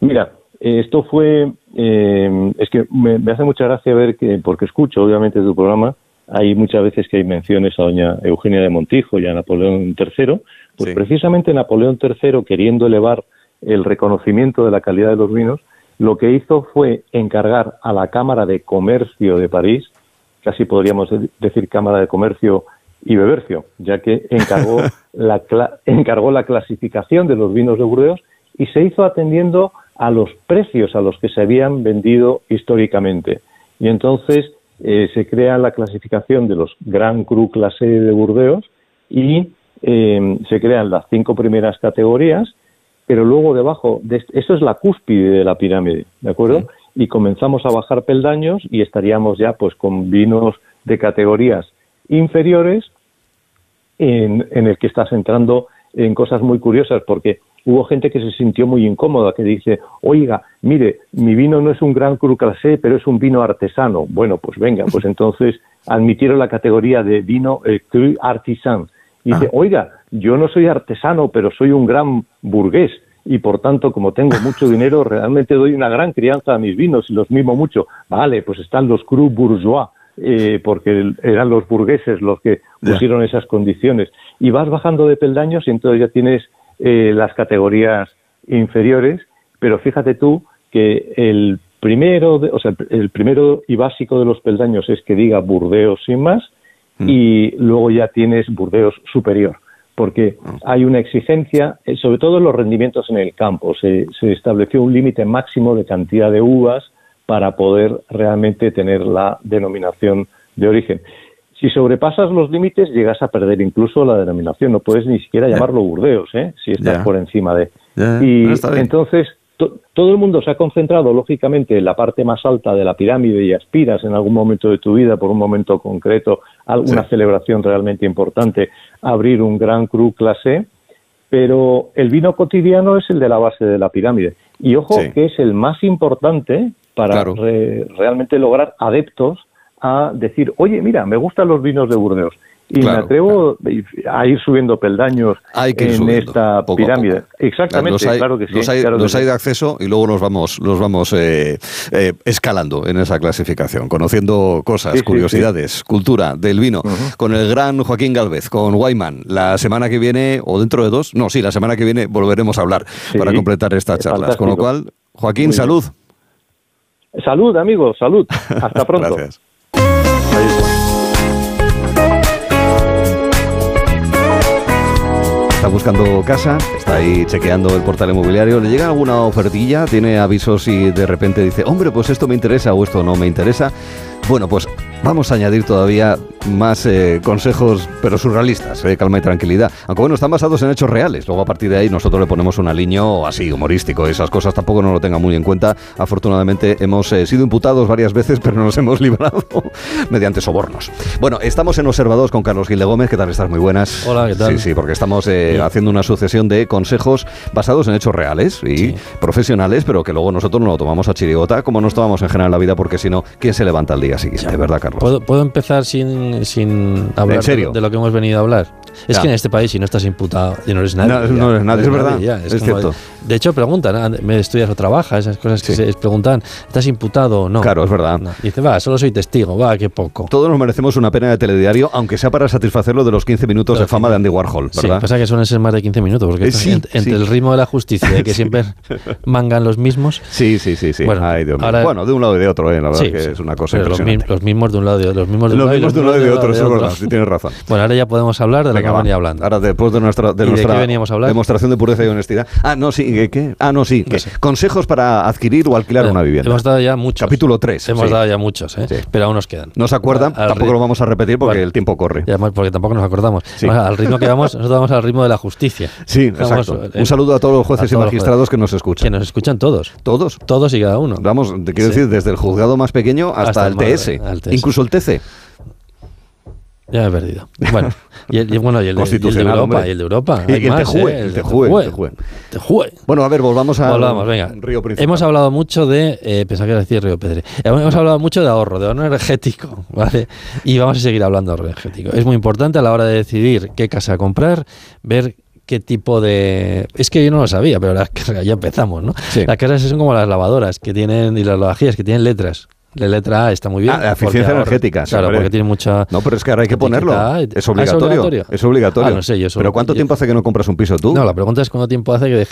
Mira, esto fue... es que me hace mucha gracia ver que, porque escucho obviamente tu programa, hay muchas veces que hay menciones a doña Eugenia de Montijo y a Napoleón III, pues sí. Precisamente Napoleón III, queriendo elevar el reconocimiento de la calidad de los vinos, lo que hizo fue encargar a la Cámara de Comercio de París, casi podríamos decir Cámara de Comercio y Bebercio, ya que encargó la clasificación de los vinos de Burdeos y se hizo atendiendo a los precios a los que se habían vendido históricamente. Y entonces se crea la clasificación de los Grand Cru Classé de Burdeos y se crean las 5 primeras categorías, pero luego debajo, eso es la cúspide de la pirámide, ¿de acuerdo? Sí. Y comenzamos a bajar peldaños y estaríamos ya pues con vinos de categorías inferiores en el que estás entrando en cosas muy curiosas, porque hubo gente que se sintió muy incómoda, que dice, oiga, mire, mi vino no es un Grand Cru Classé, pero es un vino artesano. Bueno, pues venga, pues entonces admitieron la categoría de vino Cru Artisan. Y dice, oiga, yo no soy artesano, pero soy un gran burgués. Y por tanto, como tengo mucho dinero, realmente doy una gran crianza a mis vinos y los mimo mucho. Vale, pues están los Cru Bourgeois, porque eran los burgueses los que pusieron esas condiciones. Y vas bajando de peldaños y entonces ya tienes las categorías inferiores, pero fíjate tú que el primero y básico de los peldaños es que diga Burdeos sin más, y luego ya tienes Burdeos superior, porque hay una exigencia, sobre todo en los rendimientos en el campo. Se estableció un límite máximo de cantidad de uvas para poder realmente tener la denominación de origen. Si sobrepasas los límites, llegas a perder incluso la denominación. No puedes ni siquiera llamarlo Burdeos, si estás por encima de... Y entonces, todo el mundo se ha concentrado, lógicamente, en la parte más alta de la pirámide y aspiras en algún momento de tu vida, por un momento concreto, alguna celebración realmente importante, a abrir un Grand Cru Classé, pero el vino cotidiano es el de la base de la pirámide. Y ojo, que es el más importante para realmente lograr adeptos a decir, oye, mira, me gustan los vinos de Burdeos y me atrevo a ir subiendo peldaños en esta pirámide. Poco. Exactamente, claro que sí. Los hay de acceso y luego los vamos escalando en esa clasificación, conociendo cosas, curiosidades, cultura del vino, con el gran Joaquín Gálvez, con Weinmann. La semana que viene, o dentro de 2, la semana que viene volveremos a hablar para completar estas charlas. Con lo cual, Joaquín, salud. Salud, amigos, salud. Hasta pronto. Gracias. Está buscando casa, está ahí chequeando el portal inmobiliario, le llega alguna ofertilla, tiene avisos y de repente dice, hombre, pues esto me interesa o esto no me interesa. Bueno, pues vamos a añadir todavía más consejos, pero surrealistas, calma y tranquilidad. Aunque bueno, están basados en hechos reales. Luego a partir de ahí nosotros le ponemos un aliño así, humorístico. Esas cosas tampoco no lo tengan muy en cuenta. Afortunadamente hemos sido imputados varias veces, pero nos hemos librado mediante sobornos. Bueno, estamos en Observados con Carlos Gil de Gómez. ¿Qué tal estás? Muy buenas. Hola, ¿qué tal? Sí, porque estamos haciendo una sucesión de consejos basados en hechos reales y profesionales, pero que luego nosotros no lo tomamos a chirigota, como nos tomamos en general la vida, porque si no, ¿quién se levanta al día siguiente? ¿Verdad, Carlos? ¿Puedo empezar sin hablar de lo que hemos venido a hablar? Es que en este país, si no estás imputado, no eres nadie. No eres nadie, es verdad. Es cierto. De hecho, preguntan, ¿me estudias o trabajas? Esas cosas que se preguntan, ¿estás imputado o no? Claro, es verdad. No. Y dice, solo soy testigo, qué poco. Todos nos merecemos una pena de telediario, aunque sea para satisfacerlo de los 15 minutos de fama de Andy Warhol, ¿verdad? Sí, pasa que suelen ser más de 15 minutos, porque entre el ritmo de la justicia, que siempre mangan los mismos. Sí. Bueno, ay, Dios mío. Ahora, de un lado y de otro, la verdad que es una cosa impresionante. Los mismos de un lado y de otro. Los mismos de un lado y de otro, eso es verdad, sí tienes razón. Bueno, ahora ya podemos hablar de lo que venía hablando. Ahora, después de nuestra ¿de qué veníamos a hablar? Demostración de pureza y honestidad. ¿Qué? Consejos para adquirir o alquilar una vivienda. Hemos dado ya muchos. Capítulo 3. Hemos dado ya muchos, pero aún nos quedan. No se acuerdan, tampoco lo vamos a repetir porque el tiempo corre. Y además porque tampoco nos acordamos. Al ritmo que vamos, nosotros vamos al ritmo de la justicia. Sí, exacto. Un saludo a todos los jueces y magistrados que nos escuchan. Que nos escuchan todos. ¿Todos? Todos y cada uno. Vamos, te quiero decir, desde el juzgado más pequeño hasta el TS. Incluso el TC. Ya me he perdido. Bueno, y el de Europa. Y el de Europa. Y el TJUE. Bueno, a ver, volvamos venga. Río principal. Hemos hablado mucho de... pensaba que iba a decir Río Pedre. Hemos hablado mucho de ahorro energético, ¿vale? Y vamos a seguir hablando de ahorro energético. Es muy importante a la hora de decidir qué casa comprar, ver qué tipo de... Es que yo no lo sabía, pero ya empezamos, ¿no? Sí. Las casas son como las lavadoras que tienen y las lavavajillas que tienen letras. La letra A está muy bien. Eficiencia energética. Claro, porque tiene mucha... No, pero es que ahora hay que ponerlo. Es obligatorio. Es obligatorio. No sé, yo ¿Pero cuánto tiempo hace que no compras un piso tú? No, la pregunta es cuánto tiempo hace que dejé